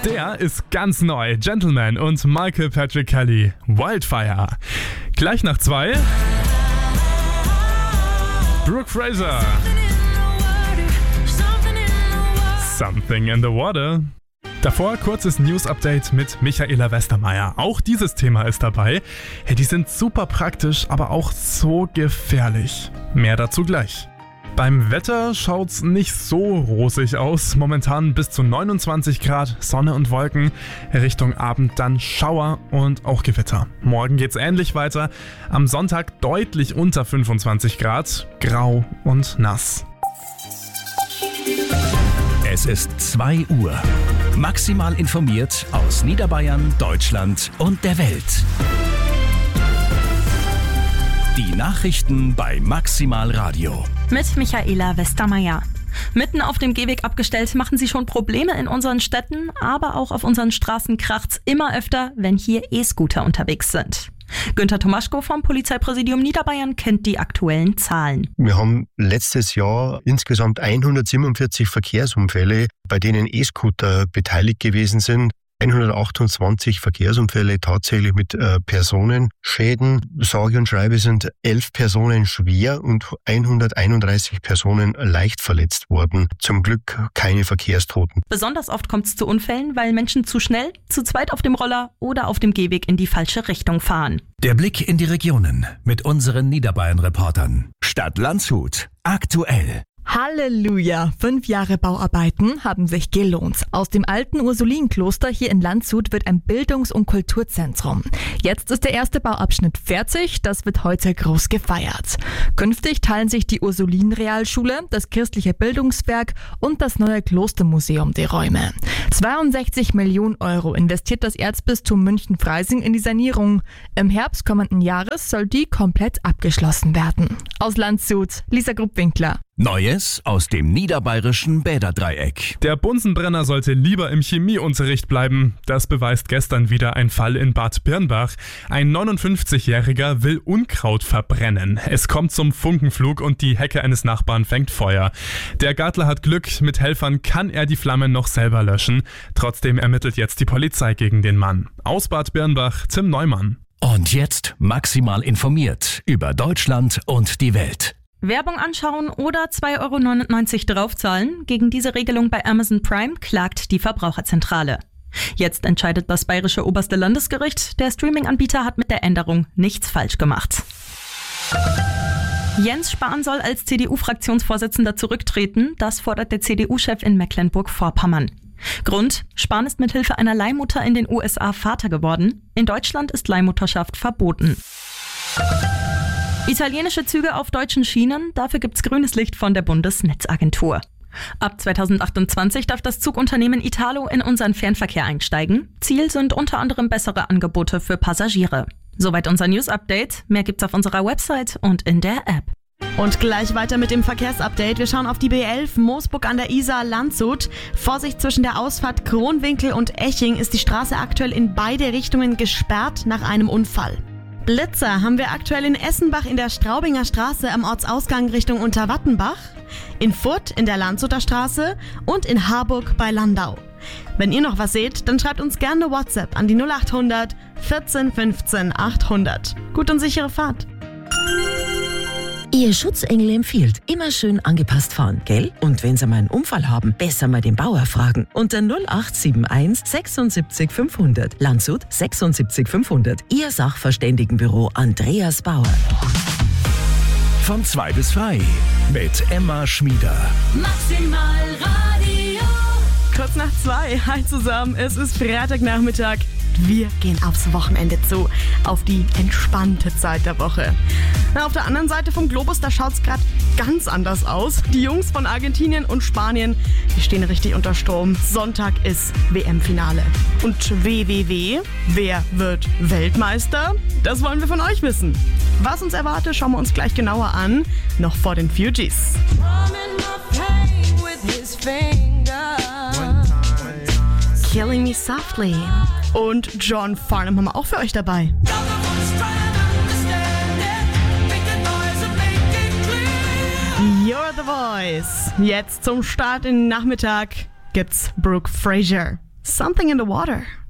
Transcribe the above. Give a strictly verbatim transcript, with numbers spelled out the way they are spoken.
Der ist ganz neu. Gentleman und Michael Patrick Kelly. Wildfire. Gleich nach zwei. Brooke Fraser. Something in the Water. Davor kurzes News-Update mit Michaela Westermeier. Auch dieses Thema ist dabei. Hey, die sind super praktisch, aber auch so gefährlich. Mehr dazu gleich. Beim Wetter schaut's nicht so rosig aus. Momentan bis zu neunundzwanzig Grad, Sonne und Wolken. Richtung Abend dann Schauer und auch Gewitter. Morgen geht's ähnlich weiter. Am Sonntag deutlich unter fünfundzwanzig Grad, grau und nass. Es ist zwei Uhr. Maximal informiert aus Niederbayern, Deutschland und der Welt. Die Nachrichten bei Maximal Radio. Mit Michaela Westermeier. Mitten auf dem Gehweg abgestellt machen sie schon Probleme in unseren Städten, aber auch auf unseren Straßen kracht's immer öfter, wenn hier E-Scooter unterwegs sind. Günther Tomaschko vom Polizeipräsidium Niederbayern kennt die aktuellen Zahlen. Wir haben letztes Jahr insgesamt hundertsiebenundvierzig Verkehrsunfälle, bei denen E-Scooter beteiligt gewesen sind. hundertachtundzwanzig Verkehrsunfälle tatsächlich mit äh, Personenschäden. Sage und schreibe sind elf Personen schwer und hunderteinunddreißig Personen leicht verletzt worden. Zum Glück keine Verkehrstoten. Besonders oft kommt es zu Unfällen, weil Menschen zu schnell, zu zweit auf dem Roller oder auf dem Gehweg in die falsche Richtung fahren. Der Blick in die Regionen mit unseren Niederbayern-Reportern. Stadt Landshut. Aktuell. Halleluja! Fünf Jahre Bauarbeiten haben sich gelohnt. Aus dem alten Ursulinenkloster hier in Landshut wird ein Bildungs- und Kulturzentrum. Jetzt ist der erste Bauabschnitt fertig, das wird heute groß gefeiert. Künftig teilen sich die Ursulinen-Realschule, das christliche Bildungswerk und das neue Klostermuseum die Räume. zweiundsechzig Millionen Euro investiert das Erzbistum München-Freising in die Sanierung. Im Herbst kommenden Jahres soll die komplett abgeschlossen werden. Aus Landshut, Lisa Gruppwinkler. Neues aus dem niederbayerischen Bäderdreieck. Der Bunsenbrenner sollte lieber im Chemieunterricht bleiben. Das beweist gestern wieder ein Fall in Bad Birnbach. Ein neunundfünfzigjähriger will Unkraut verbrennen. Es kommt zum Funkenflug und die Hecke eines Nachbarn fängt Feuer. Der Gartler hat Glück, mit Helfern kann er die Flammen noch selber löschen. Trotzdem ermittelt jetzt die Polizei gegen den Mann. Aus Bad Birnbach, Tim Neumann. Und jetzt maximal informiert über Deutschland und die Welt. Werbung anschauen oder zwei Euro neunundneunzig draufzahlen? Gegen diese Regelung bei Amazon Prime klagt die Verbraucherzentrale. Jetzt entscheidet das bayerische oberste Landesgericht. Der Streaming-Anbieter hat mit der Änderung nichts falsch gemacht. Jens Spahn soll als C D U-Fraktionsvorsitzender zurücktreten. Das fordert der C D U-Chef in Mecklenburg-Vorpommern. Grund: Spahn ist mithilfe einer Leihmutter in den U S A Vater geworden. In Deutschland ist Leihmutterschaft verboten. Italienische Züge auf deutschen Schienen, dafür gibt's grünes Licht von der Bundesnetzagentur. Ab zweitausendachtundzwanzig darf das Zugunternehmen Italo in unseren Fernverkehr einsteigen. Ziel sind unter anderem bessere Angebote für Passagiere. Soweit unser News-Update. Mehr gibt's auf unserer Website und in der App. Und gleich weiter mit dem Verkehrsupdate. Wir schauen auf die B elf, Moosburg an der Isar, Landshut. Vorsicht, zwischen der Ausfahrt Kronwinkel und Eching ist die Straße aktuell in beide Richtungen gesperrt nach einem Unfall. Blitzer haben wir aktuell in Essenbach in der Straubinger Straße am Ortsausgang Richtung Unterwattenbach, in Furth in der Landshuter Straße und in Harburg bei Landau. Wenn ihr noch was seht, dann schreibt uns gerne WhatsApp an die null achthundert vierzehn fünfzehn achthundert. Gut und sichere Fahrt. Ihr Schutzengel empfiehlt, immer schön angepasst fahren, gell? Und wenn Sie mal einen Unfall haben, besser mal den Bauer fragen. Unter null acht sieben eins sechsundsiebzig fünfhundert. Landshut sechsundsiebzig fünfhundert. Ihr Sachverständigenbüro Andreas Bauer. Von zwei bis frei mit Emma Schmieder. Maximal Radio. Kurz nach zwei. Hi zusammen, es ist Freitagnachmittag. Wir gehen aufs Wochenende zu, auf die entspannte Zeit der Woche. Na, auf der anderen Seite vom Globus, da schaut's gerade ganz anders aus. Die Jungs von Argentinien und Spanien, die stehen richtig unter Strom. Sonntag ist W M-Finale. Und W W W, wer wird Weltmeister? Das wollen wir von euch wissen. Was uns erwartet, schauen wir uns gleich genauer an, noch vor den Fugees. Killing Me Softly. Und John Farnham haben wir auch für euch dabei. You're the Voice. Jetzt zum Start in den Nachmittag gibt's Brooke Fraser. Something in the Water.